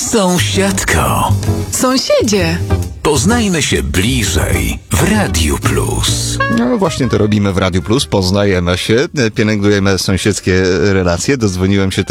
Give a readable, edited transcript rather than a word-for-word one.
Sąsiadko, Sąsiedzie! poznajmy się bliżej w Radiu Plus. No właśnie to robimy w Radiu Plus, poznajemy się, pielęgnujemy sąsiedzkie relacje. Dodzwoniłem się